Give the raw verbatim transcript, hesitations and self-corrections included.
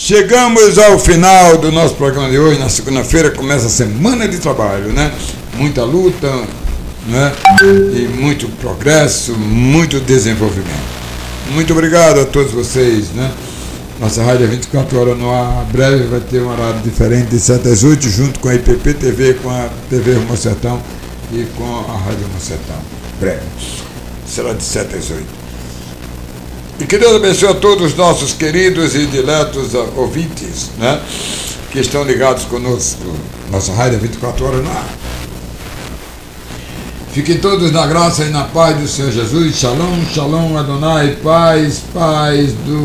Chegamos ao final do nosso programa de hoje. Na segunda-feira começa a semana de trabalho, né? Muita luta, né? E muito progresso, muito desenvolvimento. Muito obrigado a todos vocês, né? Nossa rádio é vinte e quatro horas no ar. Breve vai ter um horário diferente, de sete às oito, junto com a I P P T V, com a T V Rumo ao Sertão e com a Rádio Rumo ao Sertão. Breve. Será de sete às oito. E que Deus abençoe a todos os nossos queridos e diletos ouvintes, né? Que estão ligados conosco. Nossa rádio é vinte e quatro horas no ar. Fiquem todos na graça e na paz do Senhor Jesus. Shalom, shalom, Adonai, paz, paz do